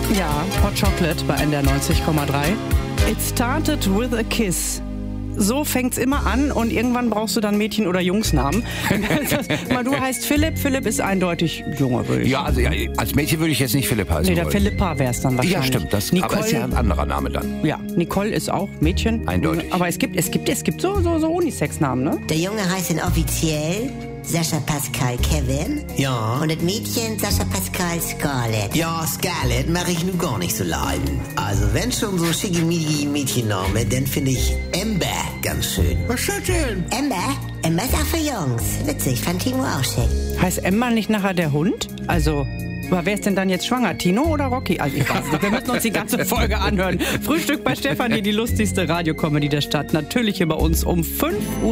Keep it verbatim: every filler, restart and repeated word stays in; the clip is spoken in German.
Ja, Hot Chocolate bei N D R neunzig Komma drei. It started with a kiss. So fängt's immer an und irgendwann brauchst du dann Mädchen- oder Jungsnamen. Mal, du heißt Philipp. Philipp ist eindeutig Junge, würde ich Ja, also ja, als Mädchen würde ich jetzt nicht Philipp heißen Nee, der wollen. Philippa wär's dann wahrscheinlich. Ja, stimmt. Das Nicole, aber ist ja ein anderer Name dann. Ja, Nicole ist auch Mädchen. Eindeutig. Aber es gibt, es gibt, es gibt so, so, so Unisex-Namen, ne? Der Junge heißt dann offiziell Sascha Pascal Kevin. Ja. Und das Mädchen Sascha Pascal Scarlett. Ja, Scarlett mache ich nun gar nicht so leiden. Also wenn schon so schickimicki Mädchenname, dann finde ich Amber ganz schön. Was ist das denn? Amber? Amber ist auch für Jungs. Witzig, fand Timo auch schick. Heißt Emma nicht nachher der Hund? Also, aber wer ist denn dann jetzt schwanger? Tino oder Rocky? Also ich weiß nicht, wir müssen uns die ganze Folge anhören. Frühstück bei Stefanie, die lustigste Radiocomedy der Stadt. Natürlich hier bei uns um fünf Uhr.